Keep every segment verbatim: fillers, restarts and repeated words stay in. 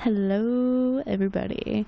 Hello, everybody.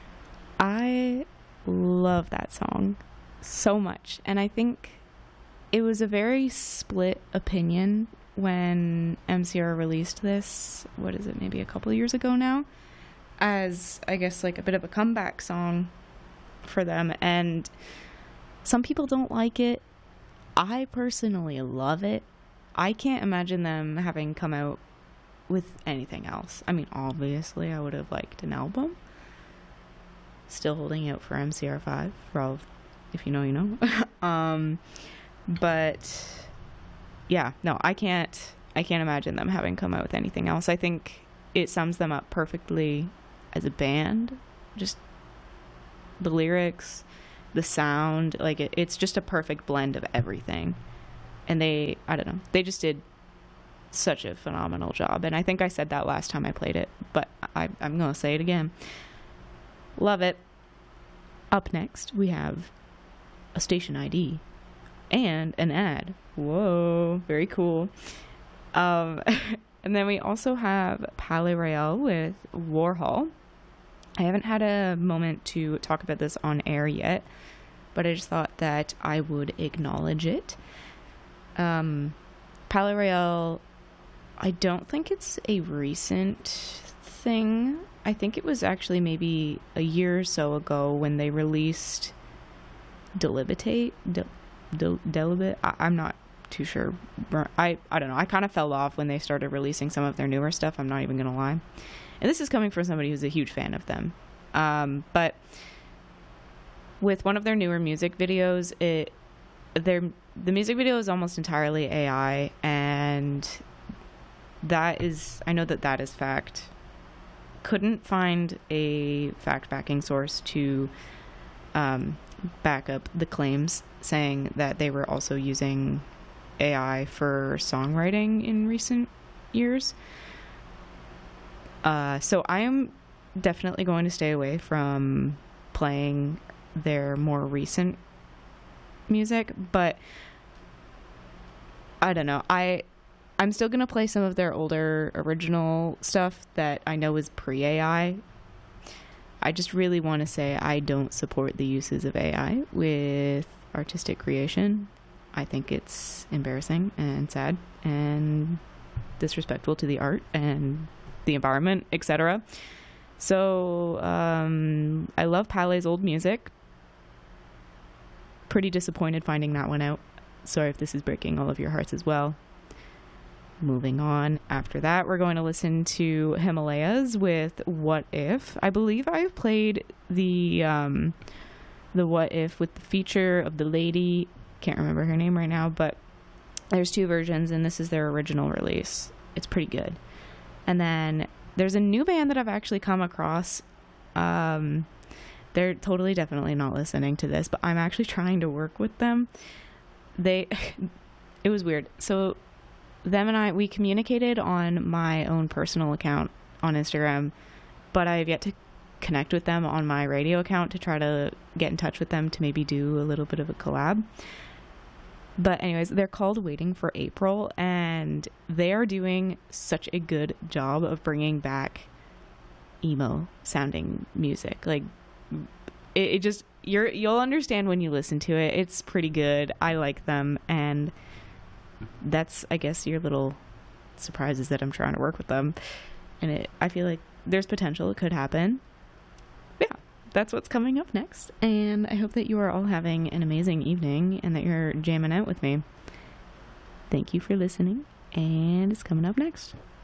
I love that song so much, and I think it was a very split opinion when M C R released this. What is it, maybe a couple of years ago now? As, I guess, like a bit of a comeback song for them, and some people don't like it. I personally love it. I can't imagine them having come out with anything else. I mean, obviously, I would have liked an album. Still holding out for M C R five, for all, of, if you know, you know. um, but yeah, no, I can't. I can't imagine them having come out with anything else. I think it sums them up perfectly as a band. Just the lyrics, the sound, like it, it's just a perfect blend of everything. And they, I don't know, they just did such a phenomenal job. And I think I said that last time I played it, but I, I'm gonna say it again. Love it. Up next we have a station I D and an ad. Whoa, very cool. Um and then we also have Palais Royale with Warhol. I haven't had a moment to talk about this on air yet, but I just thought that I would acknowledge it. um Palais Royale, I don't think it's a recent thing. I think it was actually maybe a year or so ago when they released Delibitate. Del- Del- Delibate? I- I'm not too sure. I, I don't know. I kind of fell off when they started releasing some of their newer stuff. I'm not even going to lie. And this is coming from somebody who's a huge fan of them. Um, but with one of their newer music videos, it their the music video is almost entirely A I, and that is, I know that that is fact. Couldn't find a fact-backing source to um, back up the claims saying that they were also using A I for songwriting in recent years. Uh, so I am definitely going to stay away from playing their more recent music, but I don't know. I I'm still going to play some of their older original stuff that I know is pre-A I. I just really want to say I don't support the uses of A I with artistic creation. I think it's embarrassing and sad and disrespectful to the art and the environment, et cetera. So, um, I love Palais's old music. Pretty disappointed finding that one out. Sorry if this is breaking all of your hearts as well. Moving on. After that, we're going to listen to Himalayas with What If. I believe I've played the um, the What If with the feature of the lady. Can't remember her name right now, but there's two versions, and this is their original release. It's pretty good. And then there's a new band that I've actually come across. Um, they're totally definitely not listening to this, but I'm actually trying to work with them. They, it was weird. So them and I, we communicated on my own personal account on Instagram, but I have yet to connect with them on my radio account to try to get in touch with them to maybe do a little bit of a collab. But anyways, they're called Waiting for April, and they are doing such a good job of bringing back emo sounding music. Like it, it just, you're, you'll understand when you listen to it. It's pretty good. I like them, and that's, I guess, your little surprises that I'm trying to work with them. And it, I feel like there's potential. It could happen. Yeah, that's what's coming up next. And I hope that you are all having an amazing evening and that you're jamming out with me. Thank you for listening, and it's coming up next.